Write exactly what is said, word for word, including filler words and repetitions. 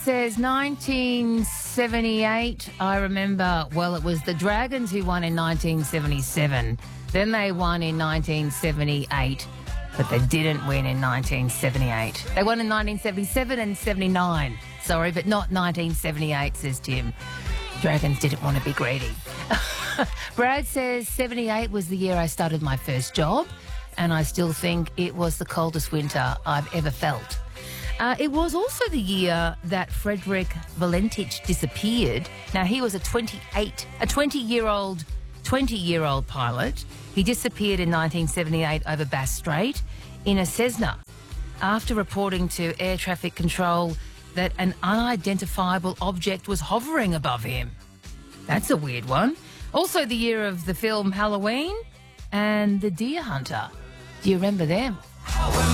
Says nineteen seventy-eight. I remember, well, it was the Dragons who won in nineteen seventy-seven. Then they won in nineteen seventy-eight, but they didn't win in nineteen seventy-eight. They won in nineteen seventy-seven and seventy-nine. Sorry, but not nineteen seventy-eight, says Tim. Dragons didn't want to be greedy. Brad says seventy-eight was the year I started my first job, and I still think it was the coldest winter I've ever felt. Uh, it was also the year that Frederick Valentich disappeared. Now, he was a twenty-eight, a twenty-year-old, twenty-year-old pilot. He disappeared in nineteen seventy-eight over Bass Strait in a Cessna after reporting to air traffic control that an unidentifiable object was hovering above him. That's a weird one. Also the year of the film Halloween and The Deer Hunter. Do you remember them?